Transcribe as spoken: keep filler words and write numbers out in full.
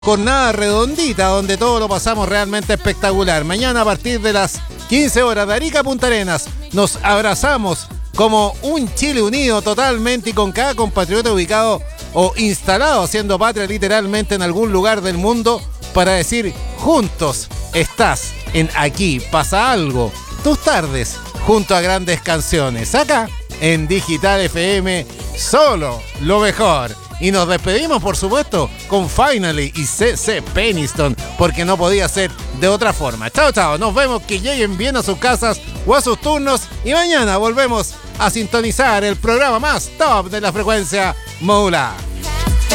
Jornada redondita donde todo lo pasamos realmente espectacular. Mañana a partir de las quince horas de Arica a Punta Arenas nos abrazamos como un Chile unido totalmente y con cada compatriota ubicado o instalado haciendo patria literalmente en algún lugar del mundo para decir juntos estás en Aquí Pasa Algo. Tus tardes junto a grandes canciones. Acá en Digital F M, solo lo mejor. Y nos despedimos, por supuesto, con Finally y C C Peniston, porque no podía ser de otra forma. Chao, chao. Nos vemos, que lleguen bien a sus casas o a sus turnos. Y mañana volvemos a sintonizar el programa más top de la frecuencia modulada.